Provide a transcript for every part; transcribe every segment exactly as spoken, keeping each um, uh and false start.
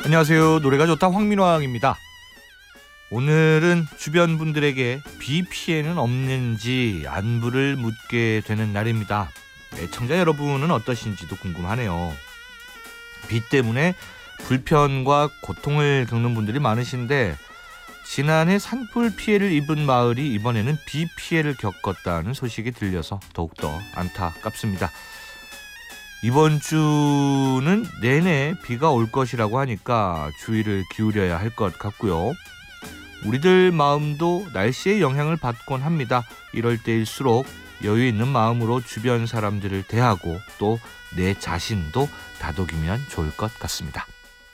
안녕하세요. 노래가 좋다 황민왕입니다. 오늘은 주변 분들에게 비 피해는 없는지 안부를 묻게 되는 날입니다. 애청자 여러분은 어떠신지도 궁금하네요. 비 때문에 불편과 고통을 겪는 분들이 많으신데 지난해 산불 피해를 입은 마을이 이번에는 비 피해를 겪었다는 소식이 들려서 더욱더 안타깝습니다. 이번 주는 내내 비가 올 것이라고 하니까 주의를 기울여야 할 것 같고요. 우리들 마음도 날씨의 영향을 받곤 합니다. 이럴 때일수록 여유 있는 마음으로 주변 사람들을 대하고 또 내 자신도 다독이면 좋을 것 같습니다.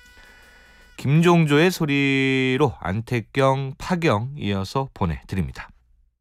김종조의 소리로 안택경, 파경 이어서 보내드립니다.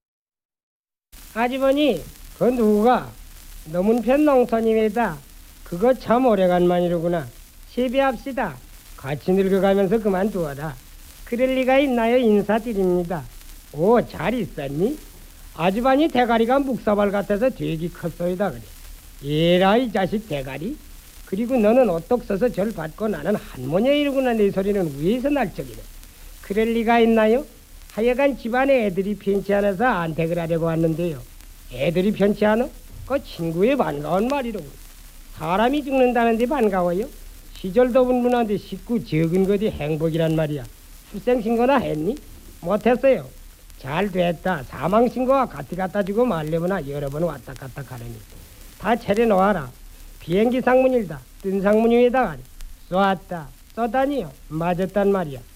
아주머니, 그 누가 너문편 농촌입니다. 그거 참 오래간만이로구나. 시비합시다. 같이 늙어가면서 그만두어라. 그럴 리가 있나요? 인사드립니다. 오, 잘 있었니? 아주머니 대가리가 묵사발 같아서 되게 컸소이다 그래. 얘라 이 자식 대가리. 그리고 너는 어떡 써서 절 받고 나는 한모녀이로구나. 내 소리는 위에서 날 적이네. 그럴 리가 있나요? 하여간 집안에 애들이 편치 않아서 안택을 하려고 왔는데요. 애들이 편치 않아? 그 친구의 반가운 말이로군. 사람이 죽는다는데 반가워요? 시절도 분분한데 식구 적은 것이 행복이란 말이야. 출생신고나 했니? 못했어요. 잘 됐다. 사망신고와 같이 갖다 주고 말려보나 여러 번 왔다 갔다 가려니. 다 차려놓아라. 비행기 상문일다. 뜬 상문 위에다가 쏘았다. 쏘다니요. 맞았단 말이야.